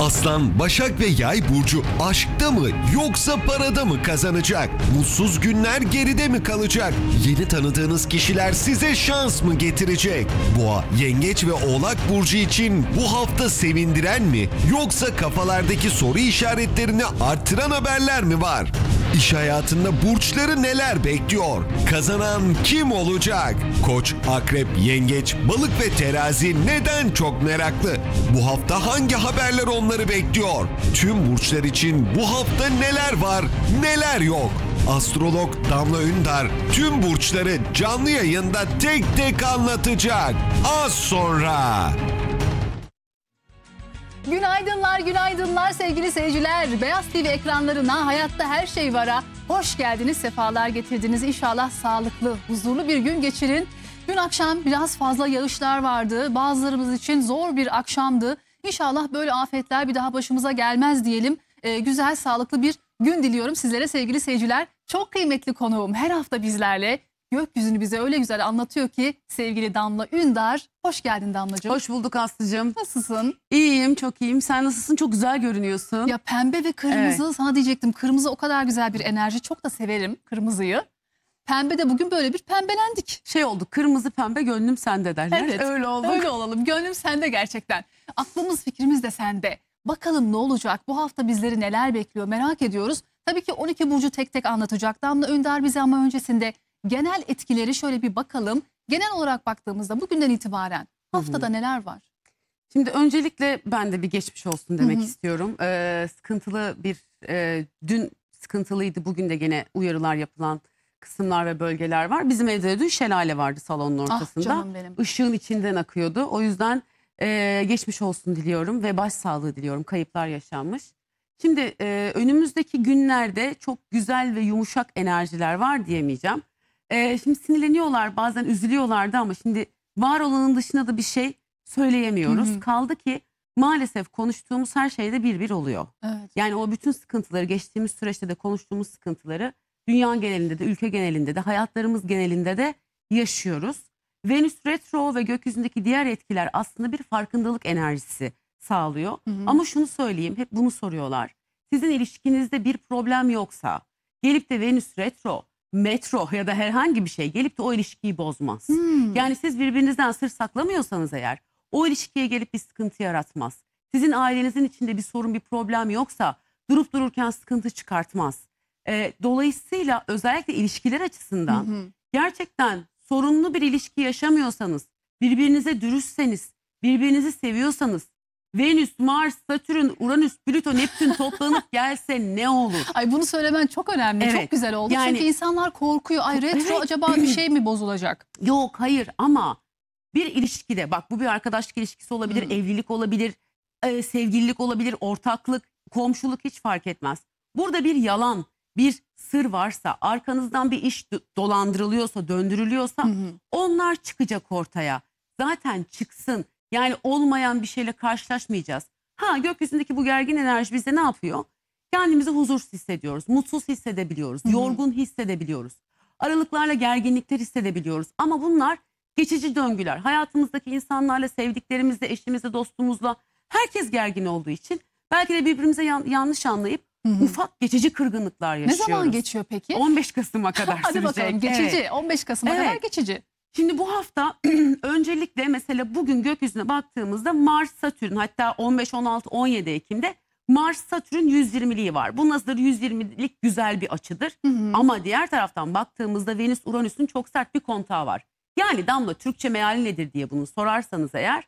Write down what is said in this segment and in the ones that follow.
Aslan, Başak ve Yay burcu aşkta mı yoksa parada mı kazanacak? Mutsuz günler geride mi kalacak? Yeni tanıdığınız kişiler size şans mı getirecek? Boğa, Yengeç ve Oğlak burcu için bu hafta sevindiren mi yoksa kafalardaki soru işaretlerini arttıran haberler mi var? İş hayatında burçları neler bekliyor? Kazanan kim olacak? Koç, Akrep, Yengeç, Balık ve Terazi neden çok meraklı? Bu hafta hangi haberler onları bekliyor? Tüm burçlar için bu hafta neler var, neler yok? Astrolog Damla Ündar tüm burçları canlı yayında tek tek anlatacak. Az sonra. Günaydınlar, günaydınlar sevgili seyirciler. Beyaz TV ekranlarına Hayatta Her Şey Var'a hoş geldiniz, sefalar getirdiniz. İnşallah sağlıklı, huzurlu bir gün geçirin. Dün akşam biraz fazla yağışlar vardı. Bazılarımız için zor bir akşamdı. İnşallah böyle afetler bir daha başımıza gelmez diyelim. Güzel, sağlıklı bir gün diliyorum sizlere sevgili seyirciler. Çok kıymetli konuğum her hafta bizlerle. Gökyüzünü bize öyle güzel anlatıyor ki sevgili Damla Ündar. Hoş geldin Damlacığım. Hoş bulduk Aslı'cığım. Nasılsın? İyiyim, çok iyiyim. Sen nasılsın? Çok güzel görünüyorsun. Ya pembe ve kırmızı sana diyecektim. Kırmızı o kadar güzel bir enerji. Çok da severim kırmızıyı. Pembe de bugün böyle bir pembelendik. Şey oldu, kırmızı pembe gönlüm sende derler. Evet, öyle oldu. Öyle olalım. Gönlüm sende gerçekten. Aklımız fikrimiz de sende. Bakalım ne olacak? Bu hafta bizleri neler bekliyor merak ediyoruz. Tabii ki 12 burcu tek tek anlatacak Damla Ündar bize ama öncesinde genel etkileri şöyle bir bakalım. Genel olarak baktığımızda bugünden itibaren haftada neler var? Şimdi öncelikle ben de bir geçmiş olsun demek istiyorum. Sıkıntılı dün sıkıntılıydı. Bugün de gene uyarılar yapılan kısımlar ve bölgeler var. Bizim evde de dün şelale vardı salonun ortasında. canım benim. Işığın içinden akıyordu. O yüzden geçmiş olsun diliyorum ve başsağlığı diliyorum. Kayıplar yaşanmış. Şimdi önümüzdeki günlerde çok güzel ve yumuşak enerjiler var diyemeyeceğim. Şimdi sinirleniyorlar, bazen üzülüyorlardı ama şimdi var olanın dışında da bir şey söyleyemiyoruz. Kaldı ki maalesef konuştuğumuz her şeyde bir oluyor. Evet. Yani o bütün sıkıntıları, geçtiğimiz süreçte de konuştuğumuz sıkıntıları dünya genelinde de, ülke genelinde de, hayatlarımız genelinde de yaşıyoruz. Venüs retro ve gökyüzündeki diğer etkiler aslında bir farkındalık enerjisi sağlıyor. Ama şunu söyleyeyim, hep bunu soruyorlar. Sizin ilişkinizde bir problem yoksa gelip de Venüs retro, metro ya da herhangi bir şey gelip de o ilişkiyi bozmaz. Yani siz birbirinizden sır saklamıyorsanız eğer o ilişkiye gelip bir sıkıntı yaratmaz. Sizin ailenizin içinde bir sorun, bir problem yoksa durup dururken sıkıntı çıkartmaz. Dolayısıyla özellikle ilişkiler açısından gerçekten sorunlu bir ilişki yaşamıyorsanız, birbirinize dürüstseniz, birbirinizi seviyorsanız, Venüs, Mars, Satürn, Uranüs, Plüto, Neptün toplanıp gelse ne olur? Ay bunu söylemen çok önemli. Evet. Çok güzel oldu. Yani- Çünkü insanlar korkuyor. Ay retro acaba bir şey mi bozulacak? Yok, hayır, ama bir ilişkide, bak bu bir arkadaşlık ilişkisi olabilir, evlilik olabilir, sevgililik olabilir, ortaklık, komşuluk hiç fark etmez. Burada bir yalan, bir sır varsa, arkanızdan bir iş dolandırılıyorsa, döndürülüyorsa onlar çıkacak ortaya. Zaten çıksın. Yani olmayan bir şeyle karşılaşmayacağız. Gökyüzündeki bu gergin enerji bize ne yapıyor? Kendimizi huzursuz hissediyoruz, mutsuz hissedebiliyoruz, yorgun hissedebiliyoruz. Aralıklarla gerginlikler hissedebiliyoruz. Ama bunlar geçici döngüler. Hayatımızdaki insanlarla, sevdiklerimizle, eşimizle, dostumuzla herkes gergin olduğu için belki de birbirimize yanlış anlayıp ufak geçici kırgınlıklar Ne yaşıyoruz. zaman geçiyor peki? 15 Kasım'a kadar Hadi sürecek. bakalım geçici. Evet. 15 Kasım'a Evet. kadar geçici. Şimdi bu hafta öncelikle mesela bugün gökyüzüne baktığımızda Mars Satürn, hatta 15, 16, 17 Ekim'de Mars Satürn 120'liği var. Bu nasıl 120'lik güzel bir açıdır. Ama diğer taraftan baktığımızda Venüs Uranüs'ün çok sert bir kontağı var. Yani Damla, Türkçe meali nedir diye bunu sorarsanız eğer,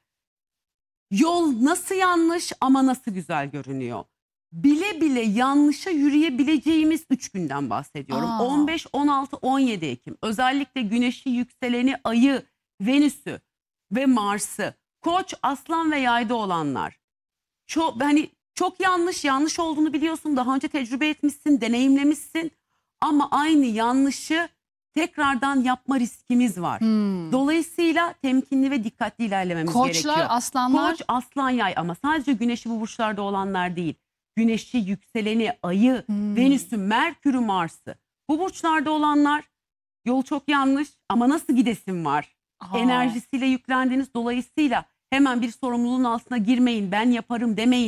yol nasıl yanlış ama nasıl güzel görünüyor. Bile bile yanlışa yürüyebileceğimiz 3 günden bahsediyorum. 15, 16, 17 Ekim. Özellikle Güneş'i, yükseleni, Ay'ı, Venüs'ü ve Mars'ı, Koç, Aslan ve Yay'da olanlar. Çok yanlış olduğunu biliyorsun. Daha önce tecrübe etmişsin, deneyimlemişsin. Ama aynı yanlışı tekrardan yapma riskimiz var. Dolayısıyla temkinli ve dikkatli ilerlememiz gerekiyor. Koçlar, aslanlar. Koç, Aslan, Yay, ama sadece Güneş'i bu burçlarda olanlar değil. Güneş'i, yükseleni, Ay'ı, Venüs'ü, Merkür'ü, Mars'ı. Bu burçlarda olanlar yol çok yanlış ama nasıl gidesim var? Enerjisiyle yüklendiğiniz, dolayısıyla hemen bir sorumluluğun altına girmeyin, ben yaparım demeyin.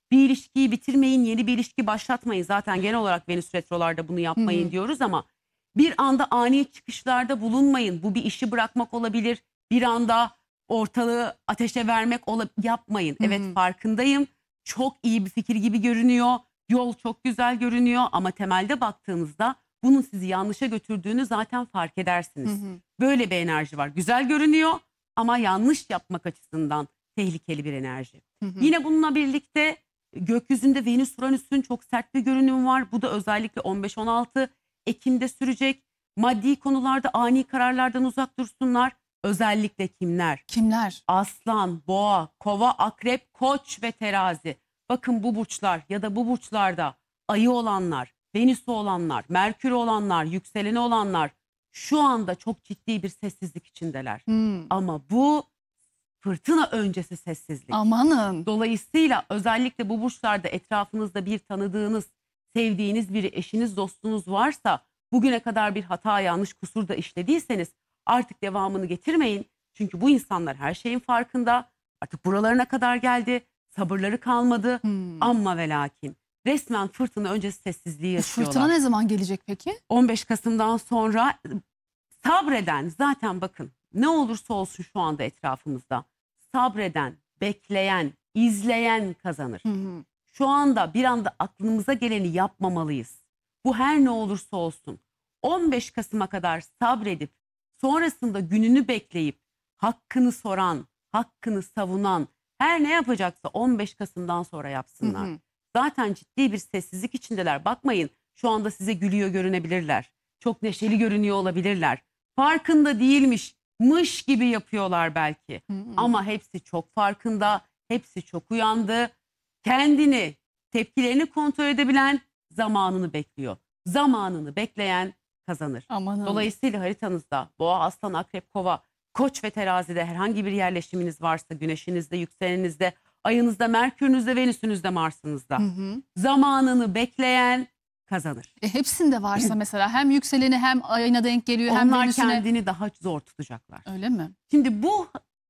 Bir ilişkiyi bitirmeyin, yeni bir ilişki başlatmayın. Zaten genel olarak Venüs retrolarda bunu yapmayın diyoruz ama bir anda ani çıkışlarda bulunmayın. Bu bir işi bırakmak olabilir. Bir anda ortalığı ateşe vermek yapmayın. Evet, farkındayım. Çok iyi bir fikir gibi görünüyor. Yol çok güzel görünüyor ama temelde baktığınızda bunun sizi yanlışa götürdüğünü zaten fark edersiniz. Böyle bir enerji var. Güzel görünüyor ama yanlış yapmak açısından tehlikeli bir enerji. Yine bununla birlikte gökyüzünde Venüs-Uranüs'ün çok sert bir görünüm var. Bu da özellikle 15-16 Ekim'de sürecek. Maddi konularda ani kararlardan uzak dursunlar. Özellikle kimler? Kimler? Aslan, Boğa, Kova, Akrep, Koç ve Terazi. Bakın bu burçlar ya da bu burçlarda ayı olanlar, Venüs'ü olanlar, Merkür'ü olanlar, yükseleni olanlar şu anda çok ciddi bir sessizlik içindeler. Ama bu fırtına öncesi sessizlik. Amanın. Dolayısıyla özellikle bu burçlarda etrafınızda bir tanıdığınız, sevdiğiniz biri, eşiniz, dostunuz varsa bugüne kadar bir hata, yanlış, kusur da işlediyseniz artık devamını getirmeyin. Çünkü bu insanlar her şeyin farkında. Artık buralarına kadar geldi. Sabırları kalmadı. Amma ve lakin resmen fırtına öncesi sessizliği yaşıyorlar. Fırtına ne zaman gelecek peki? 15 Kasım'dan sonra sabreden, zaten bakın ne olursa olsun şu anda etrafımızda sabreden, bekleyen, izleyen kazanır. Şu anda bir anda aklımıza geleni yapmamalıyız. Bu her ne olursa olsun 15 Kasım'a kadar sabredip sonrasında gününü bekleyip hakkını soran, hakkını savunan her ne yapacaksa 15 Kasım'dan sonra yapsınlar. Zaten ciddi bir sessizlik içindeler. Bakmayın, şu anda size gülüyor görünebilirler. Çok neşeli görünüyor olabilirler. Farkında değilmiş gibi yapıyorlar belki. Ama hepsi çok farkında, hepsi çok uyandı. Kendini, tepkilerini kontrol edebilen zamanını bekliyor. Zamanını bekleyen kazanır. Amanın. Dolayısıyla haritanızda Boğa, Aslan, Akrep, Kova, Koç ve Terazi'de herhangi bir yerleşiminiz varsa, güneşinizde, yükselenizde, ayınızda, Merkür'ünüzde, Venüs'ünüzde, Mars'ınızda zamanını bekleyen kazanır. Hepsinde varsa mesela hem yükseleni hem ayına denk geliyor hem Onlar Venüs'üne. kendini daha zor tutacaklar. Öyle mi? Şimdi bu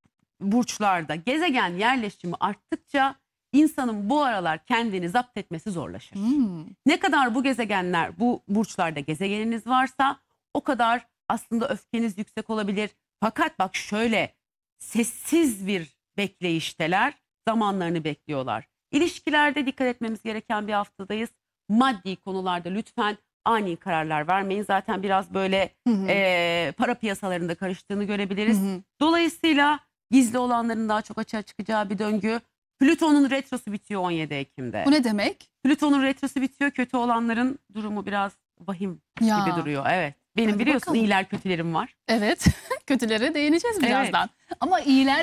burçlarda gezegen yerleşimi arttıkça insanın bu aralar kendini zapt etmesi zorlaşır. Ne kadar bu gezegenler, bu burçlarda gezegeniniz varsa o kadar aslında öfkeniz yüksek olabilir. Fakat bak şöyle, sessiz bir bekleyişteler, zamanlarını bekliyorlar. İlişkilerde dikkat etmemiz gereken bir haftadayız. Maddi konularda lütfen ani kararlar vermeyin. Zaten biraz böyle para piyasalarında karıştığını görebiliriz. Dolayısıyla gizli olanların daha çok açığa çıkacağı bir döngü. Plüton'un retrosu bitiyor 17 Ekim'de. Bu ne demek? Plüton'un retrosu bitiyor. Kötü olanların durumu biraz vahim gibi duruyor. Evet. Benim Hadi biliyorsun bakalım. iyiler kötülerim var. Evet. Kötülere değineceğiz birazdan. Ama iyiler